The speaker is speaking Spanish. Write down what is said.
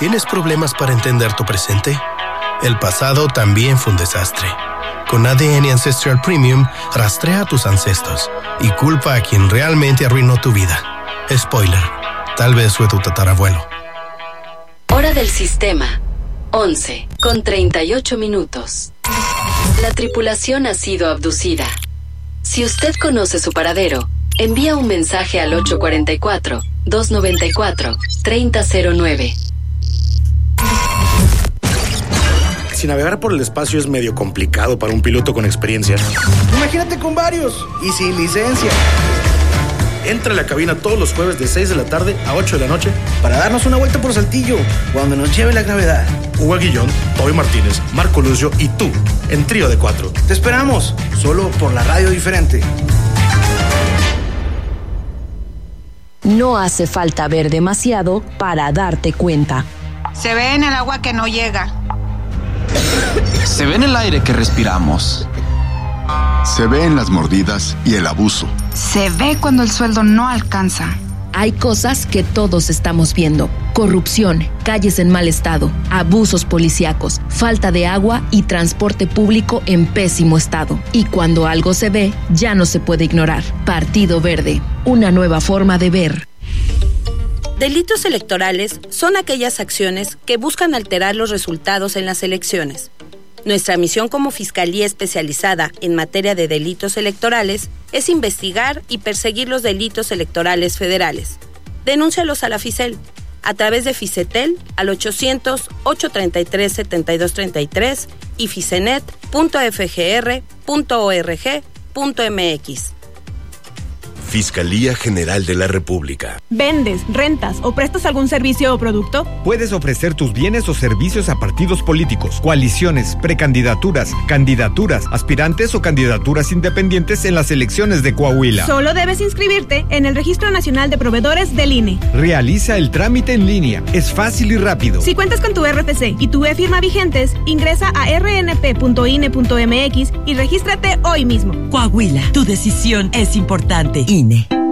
¿Tienes problemas para entender tu presente? El pasado también fue un desastre. Con ADN Ancestral Premium, rastrea a tus ancestros y culpa a quien realmente arruinó tu vida. Spoiler, tal vez fue tu tatarabuelo. Hora del sistema, 11:38. La tripulación ha sido abducida. Si usted conoce su paradero, envía un mensaje al 844-294-3009. Si navegar por el espacio es medio complicado para un piloto con experiencia, imagínate con varios y sin licencia. Entra a la cabina todos los jueves de 6 de la tarde a 8 de la noche para darnos una vuelta por Saltillo, cuando nos lleve la gravedad. Hugo Aguillón, Toby Martínez, Marco Lucio y tú, en trío de 4. Te esperamos, solo por la radio diferente. No hace falta ver demasiado para darte cuenta. Se ve en el agua que no llega. Se ve en el aire que respiramos. Se ve en las mordidas y el abuso. Se ve cuando el sueldo no alcanza. Hay cosas que todos estamos viendo. Corrupción, calles en mal estado, abusos policíacos, falta de agua y transporte público en pésimo estado. Y cuando algo se ve, ya no se puede ignorar. Partido Verde, una nueva forma de ver. Delitos electorales son aquellas acciones que buscan alterar los resultados en las elecciones. Nuestra misión como Fiscalía Especializada en materia de delitos electorales es investigar y perseguir los delitos electorales federales. Denúncialos a la FICEL a través de Ficetel al 800-833-7233 y ficenet.fgr.org.mx. Fiscalía General de la República. ¿Vendes, rentas o prestas algún servicio o producto? Puedes ofrecer tus bienes o servicios a partidos políticos, coaliciones, precandidaturas, candidaturas, aspirantes o candidaturas independientes en las elecciones de Coahuila. Solo debes inscribirte en el Registro Nacional de Proveedores del INE. Realiza el trámite en línea. Es fácil y rápido. Si cuentas con tu RFC y tu e-firma vigentes, ingresa a rnp.ine.mx y regístrate hoy mismo. Coahuila, tu decisión es importante. INE.